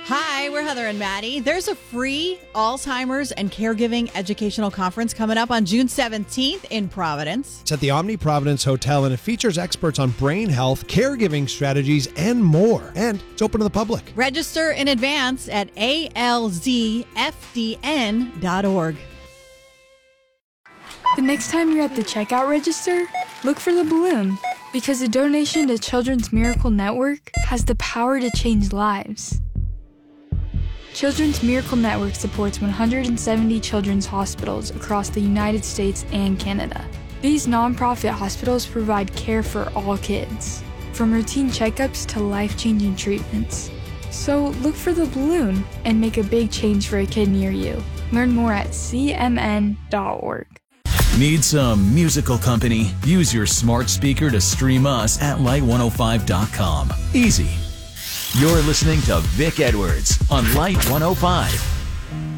Hi, we're Heather and Maddie. There's a free Alzheimer's and Caregiving Educational Conference coming up on June 17th in Providence. It's at the Omni Providence Hotel, and it features experts on brain health, caregiving strategies, and more. And it's open to the public. Register in advance at alzfdn.org. The next time you're at the checkout register, look for the balloon, because a donation to Children's Miracle Network has the power to change lives. Children's Miracle Network supports 170 children's hospitals across the United States and Canada. These nonprofit hospitals provide care for all kids, from routine checkups to life-changing treatments. So look for the balloon and make a big change for a kid near you. Learn more at cmn.org. Need some musical company? Use your smart speaker to stream us at light105.com. Easy. You're listening to Vic Edwards on Light 105.